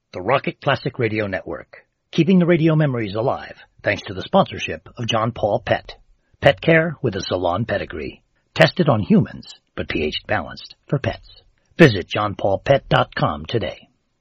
the Rocket Classic Radio Network, keeping the radio memories alive thanks to the sponsorship of John Paul Pet. Pet care with a salon pedigree. Tested on humans, but pH balanced for pets. Visit johnpaulpet.com today.